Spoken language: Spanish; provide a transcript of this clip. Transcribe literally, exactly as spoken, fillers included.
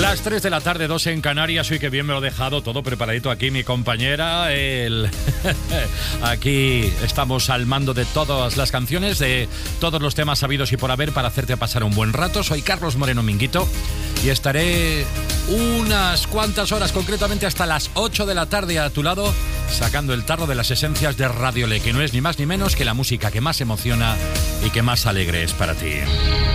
Las tres de la tarde, dos en Canarias. Uy, que bien me lo he dejado todo preparadito aquí mi compañera. El... aquí estamos al mando de todas las canciones, de todos los temas sabidos y por haber, para hacerte pasar un buen rato. Soy Carlos Moreno Minguito y estaré unas cuantas horas, concretamente hasta las ocho de la tarde a tu lado, sacando el tarro de las esencias de Radio Le, que no es ni más ni menos que la música que más emociona y que más alegre es para ti.